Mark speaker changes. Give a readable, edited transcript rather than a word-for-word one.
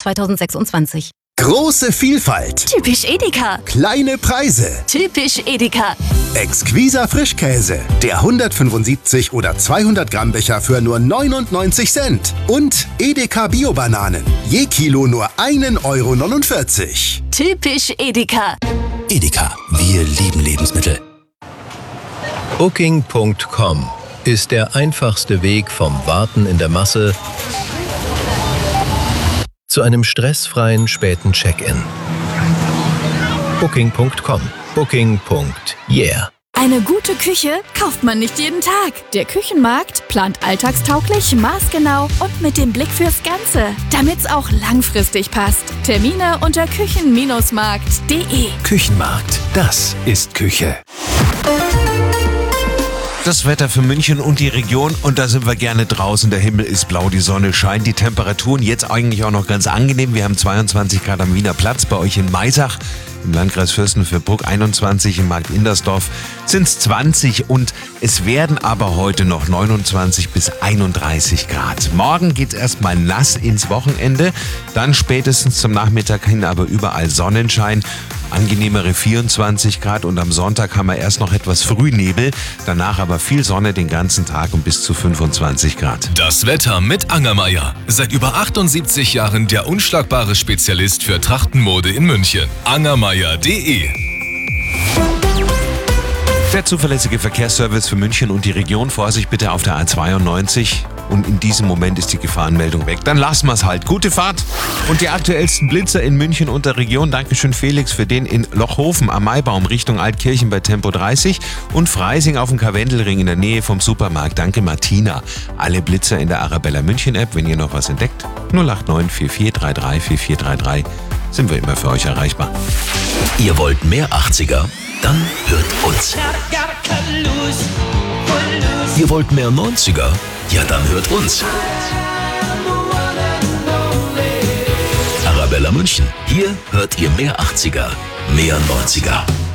Speaker 1: 2026.
Speaker 2: Große Vielfalt,
Speaker 1: Typisch Edeka.
Speaker 2: kleine Preise,
Speaker 1: Typisch Edeka.
Speaker 2: exquiser Frischkäse, der 175 oder 200 Gramm Becher für nur 99 Cent und Edeka Bio-Bananen, je Kilo nur 1,49 €.
Speaker 1: Typisch Edeka.
Speaker 3: Edeka, wir lieben Lebensmittel.
Speaker 4: Booking.com ist der einfachste Weg vom Warten in der Masse zu einem stressfreien späten Check-in. Booking.com. Booking.yeah.
Speaker 5: Eine gute Küche kauft man nicht jeden Tag. Der Küchenmarkt plant alltagstauglich, maßgenau und mit dem Blick fürs Ganze, damit's auch langfristig passt. Termine unter küchen-markt.de.
Speaker 3: Küchenmarkt, das ist Küche.
Speaker 6: Das Wetter für München und die Region, und da sind wir gerne draußen. Der Himmel ist blau, die Sonne scheint, die Temperaturen jetzt eigentlich auch noch ganz angenehm. Wir haben 22 Grad am Wiener Platz, bei euch in Maisach, im Landkreis Fürstenfeldbruck 21, im Markt Indersdorf sind es 20 und es werden aber heute noch 29 bis 31 Grad. Morgen geht es erstmal nass ins Wochenende, dann spätestens zum Nachmittag hin aber überall Sonnenschein. Angenehmere 24 Grad und am Sonntag haben wir erst noch etwas Frühnebel, danach aber viel Sonne den ganzen Tag und bis zu 25 Grad.
Speaker 7: Das Wetter mit Angermeier. Seit über 78 Jahren der unschlagbare Spezialist für Trachtenmode in München. Angermeier.de.
Speaker 6: Der zuverlässige Verkehrsservice für München und die Region. Vorsicht bitte auf der A92. Und in diesem Moment ist die Gefahrenmeldung weg. Dann lassen wir es halt. Gute Fahrt. Und die aktuellsten Blitzer in München und der Region. Dankeschön Felix für den in Lochhofen am Maibaum Richtung Altkirchen bei Tempo 30 und Freising auf dem Karwendelring in der Nähe vom Supermarkt. Danke Martina. Alle Blitzer in der Arabella München App. Wenn ihr noch was entdeckt, 089 4433 4433. Sind wir immer für euch erreichbar.
Speaker 3: Ihr wollt mehr 80er? Dann hört uns. Ihr wollt mehr 90er? Ja, dann hört uns. Arabella München. Hier hört ihr mehr 80er, mehr 90er.